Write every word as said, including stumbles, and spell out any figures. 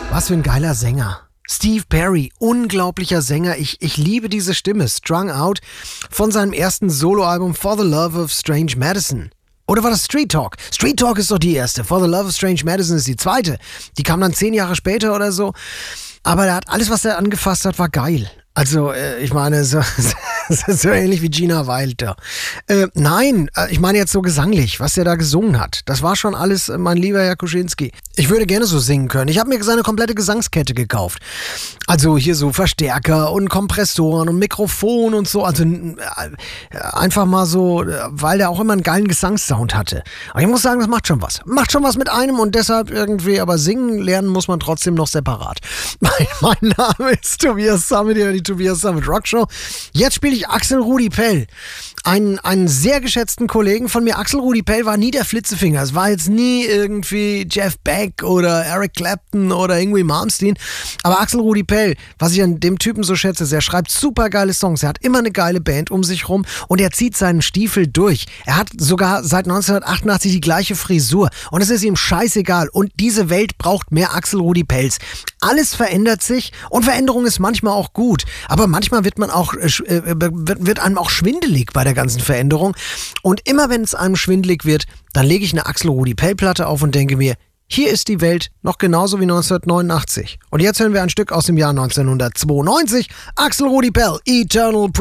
Was für ein geiler Sänger. Steve Perry, unglaublicher Sänger. Ich, ich liebe diese Stimme. Strung Out von seinem ersten Soloalbum For the Love of Strange Medicine. Oder war das Street Talk? Street Talk ist doch die erste. For the Love of Strange Medicine ist die zweite. Die kam dann zehn Jahre später oder so. Aber er hat alles, was er angefasst hat, war geil. Also, äh, ich meine, so, so ähnlich wie Gina Wilder. Äh, nein, äh, ich meine jetzt so gesanglich, was er da gesungen hat. Das war schon alles, äh, mein lieber Herr Kuschinski. Ich würde gerne so singen können. Ich habe mir seine komplette Gesangskette gekauft. Also hier so Verstärker und Kompressoren und Mikrofon und so. Also äh, einfach mal so, weil der auch immer einen geilen Gesangssound hatte. Aber ich muss sagen, das macht schon was. Macht schon was mit einem und deshalb irgendwie, aber singen lernen muss man trotzdem noch separat. Mein, mein Name ist Tobias Sammet, die Tobias Sammet Rockshow. Jetzt spiele ich Axel Rudi Pell. Einen, einen sehr geschätzten Kollegen von mir. Axel Rudi Pell war nie der Flitzefinger. Es war jetzt nie irgendwie Jeff Beck oder Eric Clapton oder Yngwie Malmsteen. Aber Axel Rudi Pell, was ich an dem Typen so schätze, ist, er schreibt super geile Songs. Er hat immer eine geile Band um sich rum und er zieht seinen Stiefel durch. Er hat sogar seit neunzehnhundertachtundachtzig die gleiche Frisur und es ist ihm scheißegal. Und diese Welt braucht mehr Axel Rudi Pells. Alles verändert sich und Veränderung ist manchmal auch gut. Aber manchmal wird man auch, äh, wird, wird einem auch schwindelig bei der ganzen Veränderung. Und immer wenn es einem schwindelig wird, dann lege ich eine Axel Rudi Pell Platte auf und denke mir, hier ist die Welt noch genauso wie neunzehnhundertneunundachtzig. Und jetzt hören wir ein Stück aus dem Jahr neunzehnhundertzweiundneunzig. Axel Rudi Pell, Eternal